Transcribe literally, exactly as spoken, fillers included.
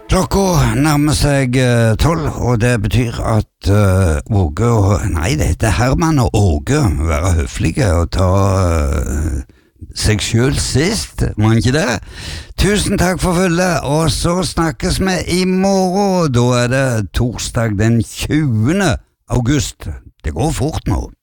Klokka nærmer seg eh, tolv, og det betyr at eh, Åge og Nei, det heter Herman og Åge være høflige og ta eh, seg selv sist, må han ikke det? Tusen takk for følget, og så snakkes vi i morgen, og da er det torsdag den tjuende august. Det går fort nå.